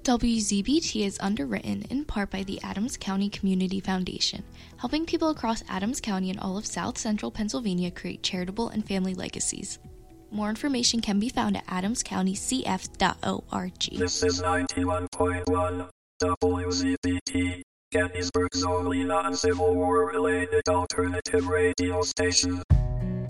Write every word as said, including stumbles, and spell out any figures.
W Z B T is underwritten in part by the Adams County Community Foundation, helping people across Adams County and all of South Central Pennsylvania create charitable and family legacies. More information can be found at adams county c f dot org. This is ninety-one point one W Z B T, Gettysburg's only non-Civil War-related alternative radio station.